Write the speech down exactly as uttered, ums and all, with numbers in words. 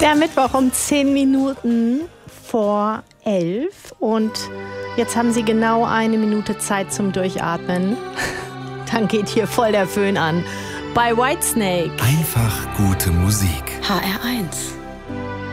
Der Mittwoch um zehn Minuten vor elf und jetzt haben Sie genau eine Minute Zeit zum Durchatmen. Dann geht hier voll der Föhn an. Bei Whitesnake. Einfach gute Musik. H R eins.